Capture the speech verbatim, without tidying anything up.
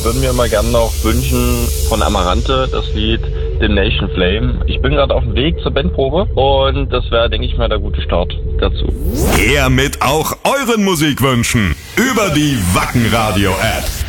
würde mir mal gerne noch wünschen von Amarante das Lied Damnation Flame. Ich bin gerade auf dem Weg zur Bandprobe und das wäre, denke ich mal, der gute Start dazu. Her mit auch euren Musikwünschen über die Wacken Radio App.